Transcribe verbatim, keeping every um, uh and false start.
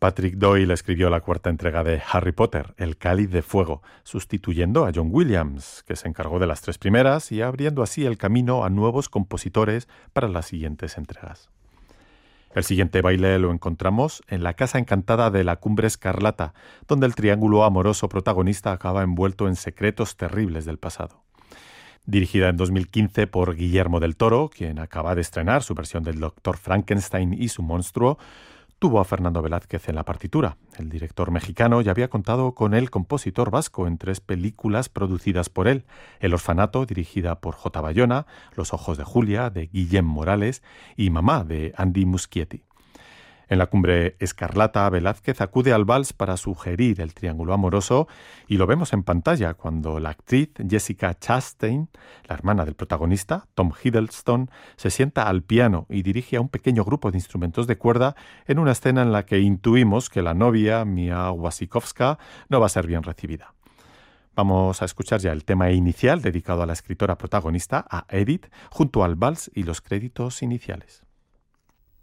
Patrick Doyle escribió la cuarta entrega de Harry Potter, El Cáliz de Fuego, sustituyendo a John Williams, que se encargó de las tres primeras y abriendo así el camino a nuevos compositores para las siguientes entregas. El siguiente baile lo encontramos en La Casa Encantada de la Cumbre Escarlata, donde el triángulo amoroso protagonista acaba envuelto en secretos terribles del pasado. Dirigida en dos mil quince por Guillermo del Toro, quien acaba de estrenar su versión del Doctor Frankenstein y su monstruo, tuvo a Fernando Velázquez en la partitura. El director mexicano ya había contado con el compositor vasco en tres películas producidas por él: El Orfanato, dirigida por J. Bayona, Los Ojos de Julia, de Guillem Morales, y Mamá, de Andy Muschietti. En la Cumbre Escarlata, Velázquez acude al vals para sugerir el triángulo amoroso y lo vemos en pantalla cuando la actriz Jessica Chastain, la hermana del protagonista, Tom Hiddleston, se sienta al piano y dirige a un pequeño grupo de instrumentos de cuerda en una escena en la que intuimos que la novia, Mia Wasikowska, no va a ser bien recibida. Vamos a escuchar ya el tema inicial dedicado a la escritora protagonista, a Edith, junto al vals y los créditos iniciales.